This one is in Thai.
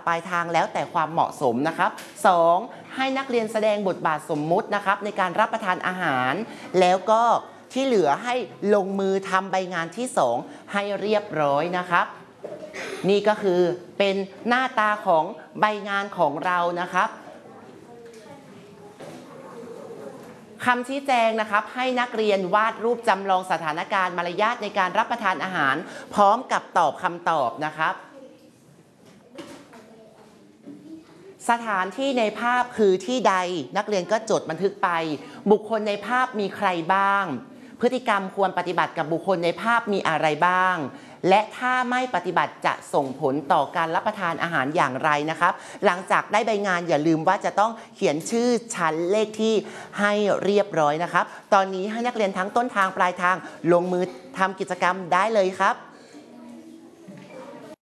ปลายทางแล้วแต่ความเหมาะสมนะครับ2ให้นักเรียนแสดงบทบาทสมมุตินะครับในการรับประทานอาหารแล้วก็ที่เหลือให้ลงมือทำใบงานที่2ให้เรียบร้อยนะครับนี่ก็คือเป็นหน้าตาของใบงานของเรานะครับคำชี้แจงนะครับให้นักเรียนวาดรูปจำลองสถานการณ์มารยาทในการรับประทานอาหารพร้อมกับตอบคำตอบนะครับสถานที่ในภาพคือที่ใดนักเรียนก็จดบันทึกไปบุคคลในภาพมีใครบ้างพฤติกรรมควรปฏิบัติกับบุคคลในภาพมีอะไรบ้างและถ้าไม่ปฏิบัติจะส่งผลต่อการรับประทานอาหารอย่างไรนะครับหลังจากได้ใบงานอย่าลืมว่าจะต้องเขียนชื่อชั้นเลขที่ให้เรียบร้อยนะครับตอนนี้ให้นักเรียนทั้งต้นทางปลายทางลงมือทำกิจกรรมได้เลยครับ